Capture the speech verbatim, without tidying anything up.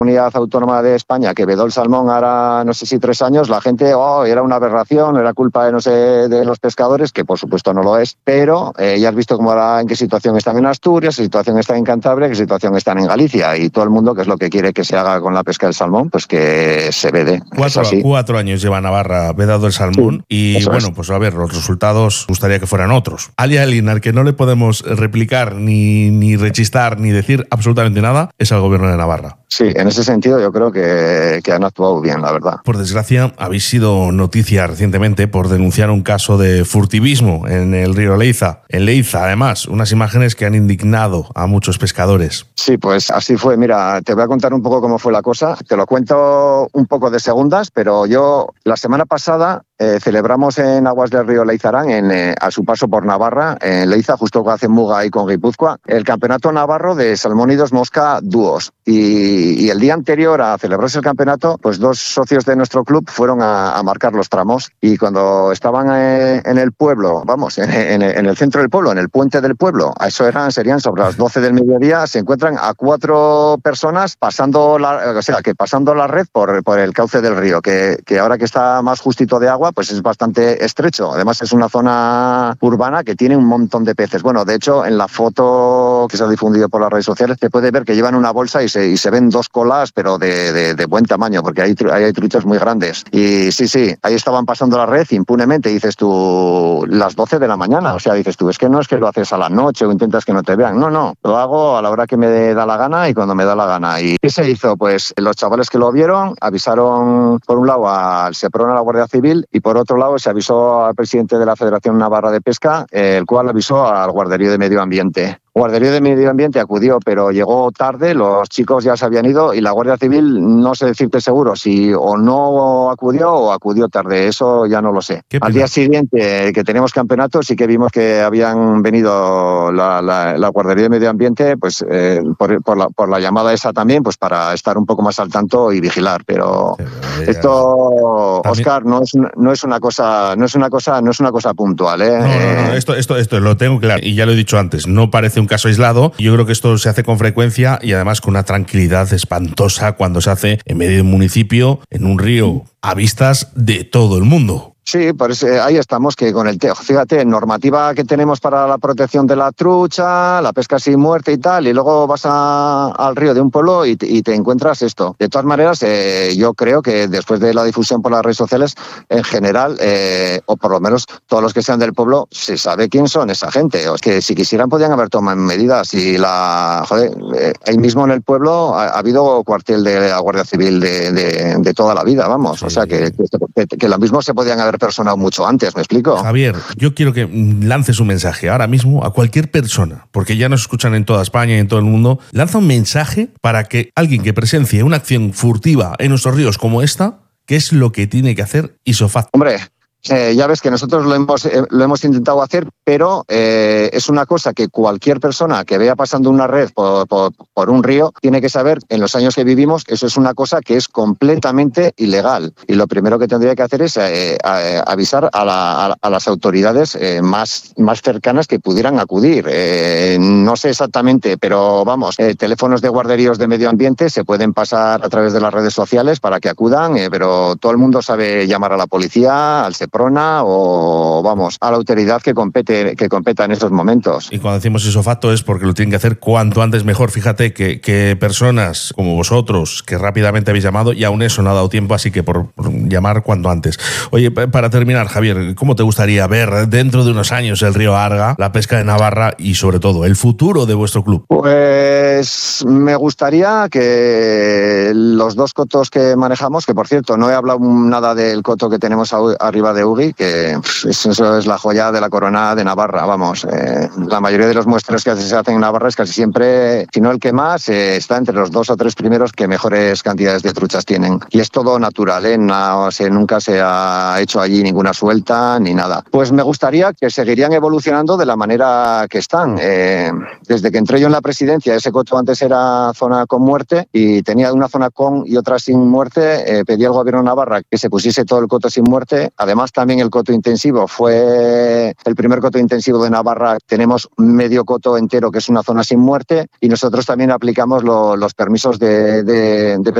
comunidad autónoma de España que vedó el salmón ahora no sé si tres años, la gente, oh, era una aberración, era culpa de no sé de los pescadores, que por supuesto no lo es, pero eh, ya has visto cómo ahora, en qué situación están en Asturias, qué situación están en Cantabria, qué situación están en Galicia, y todo el mundo, que es lo que quiere que se haga con la pesca del salmón, pues que se vede. Cuatro, cuatro años lleva Navarra vedado el salmón, sí, y bueno, es. pues a ver, los resultados gustaría que fueran otros. Hay alguien al que no le podemos replicar, ni, ni rechistar, ni decir absolutamente nada, es al gobierno de Navarra. Sí, en ese sentido yo creo que, que han actuado bien, la verdad. Por desgracia, habéis sido noticia recientemente por denunciar un caso de furtivismo en el río Leiza. En Leiza, además, unas imágenes que han indignado a muchos pescadores. Sí, pues así fue. Mira, te voy a contar un poco cómo fue la cosa. Te lo cuento un poco de segundas, pero yo la semana pasada eh, celebramos en aguas del río Leizarán, en, eh, a su paso por Navarra, en Leiza, justo que hace Muga y con Guipúzcoa, el campeonato navarro de salmónidos mosca dúos. Y Y el día anterior a celebrarse el campeonato, pues dos socios de nuestro club fueron a, a marcar los tramos, y cuando estaban eh, en el pueblo, vamos, en, en, en el centro del pueblo, en el puente del pueblo, a eso eran, serían sobre las doce del mediodía, se encuentran a cuatro personas pasando la, o sea, que pasando la red por, por el cauce del río, que, que ahora que está más justito de agua, pues es bastante estrecho. Además es una zona urbana que tiene un montón de peces. Bueno, de hecho, en la foto que se ha difundido por las redes sociales, se puede ver que llevan una bolsa y se, y se ven dos colas, pero de, de, de buen tamaño, porque hay, hay, hay truchas muy grandes. Y sí, sí, ahí estaban pasando la red impunemente, dices tú, las doce de la mañana. O sea, dices tú, es que no es que lo haces a la noche o intentas que no te vean. No, no, lo hago a la hora que me da la gana y cuando me da la gana. ¿Y qué se hizo? Pues los chavales que lo vieron avisaron, por un lado, al Seprona, a la Guardia Civil, y por otro lado se avisó al presidente de la Federación Navarra de Pesca, el cual avisó al Guarderío de Medio Ambiente. Guardería de Medio Ambiente acudió, pero llegó tarde, los chicos ya se habían ido y la Guardia Civil, no sé decirte seguro si o no acudió o acudió tarde, eso ya no lo sé. Al día siguiente que teníamos campeonato sí que vimos que habían venido la, la, la Guardería de Medio Ambiente, pues eh, por, por, la, por la llamada esa también, pues para estar un poco más al tanto y vigilar, pero sí, esto, Óscar, no es, no es una cosa, no es una cosa, no es una cosa puntual, ¿eh? No, no, no, esto, esto, esto lo tengo claro y ya lo he dicho antes, no parece un caso aislado. Yo creo que esto se hace con frecuencia y además con una tranquilidad espantosa cuando se hace en medio de un municipio, en un río, a vistas de todo el mundo. Sí, pues eh, ahí estamos, que con el te fíjate, normativa que tenemos para la protección de la trucha, la pesca sin muerte y tal, y luego vas a, al río de un pueblo y te, y te encuentras esto. De todas maneras, eh, yo creo que después de la difusión por las redes sociales, en general, eh, o por lo menos todos los que sean del pueblo, se sabe quién son esa gente. O es que si quisieran podrían haber tomado medidas. Y la, joder, eh, ahí mismo en el pueblo ha, ha habido cuartel de la Guardia Civil de, de, de toda la vida, vamos. Sí. O sea, que, que, que, que lo mismo se podían haber personado mucho antes, ¿me explico? Javier, yo quiero que lances un mensaje ahora mismo a cualquier persona, porque ya nos escuchan en toda España y en todo el mundo. Lanza un mensaje para que alguien que presencie una acción furtiva en nuestros ríos como esta, ¿qué es lo que tiene que hacer isofacto? Hombre, Eh, ya ves que nosotros lo hemos, eh, lo hemos intentado hacer, pero eh, es una cosa que cualquier persona que vea pasando una red por, por, por un río tiene que saber, en los años que vivimos, eso es una cosa que es completamente ilegal. Y lo primero que tendría que hacer es eh, a, avisar a, la, a, a las autoridades eh, más, más cercanas que pudieran acudir. Eh, no sé exactamente, pero vamos, eh, teléfonos de guarderíos de medio ambiente se pueden pasar a través de las redes sociales para que acudan, eh, pero todo el mundo sabe llamar a la policía, al Seprona o, vamos, a la autoridad que compete, que competa en estos momentos. Y cuando decimos isofacto es porque lo tienen que hacer cuanto antes mejor. Fíjate que, que personas como vosotros, que rápidamente habéis llamado, y aún eso no ha dado tiempo, así que por, por llamar cuanto antes. Oye, para terminar, Javier, ¿cómo te gustaría ver dentro de unos años el río Arga, la pesca de Navarra y, sobre todo, el futuro de vuestro club? Pues me gustaría que los dos cotos que manejamos, que por cierto no he hablado nada del coto que tenemos arriba de Ugi, que eso es la joya de la corona de Navarra, vamos. Eh, la mayoría de los muestreos que se hacen en Navarra es casi siempre, si no el que más, eh, está entre los dos o tres primeros que mejores cantidades de truchas tienen. Y es todo natural, ¿eh? No, o sea, nunca se ha hecho allí ninguna suelta ni nada. Pues me gustaría que seguirían evolucionando de la manera que están. Eh, desde que entré yo en la presidencia, ese coto antes era zona con muerte y tenía una zona con y otra sin muerte. Eh, pedí al gobierno de Navarra que se pusiese todo el coto sin muerte. Además, aplicamos también el coto intensivo. Fue el primer coto intensivo de Navarra. Tenemos medio coto entero, que es una zona sin muerte, y nosotros también aplicamos lo, los permisos de, de, de